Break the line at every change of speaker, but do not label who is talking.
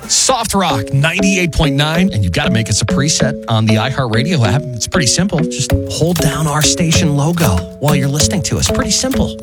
Soft Rock 98.9, and you've got to make us a preset on the iHeartRadio app. It's pretty simple. Just hold down our station logo while you're listening to us. Pretty simple.